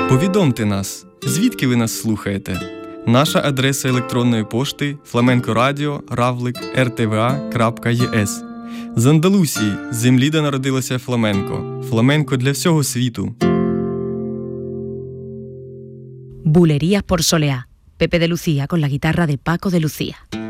Повідомте нас, звідки ви нас слухаєте? Наша адреса електронної пошти flamencoradio@rtva.es. З Андалусії, землі, де народилося фламенко. Фламенко для всього світу. Bulerías por Soleá. Pepe de Lucía con la guitarra de Paco de Lucía.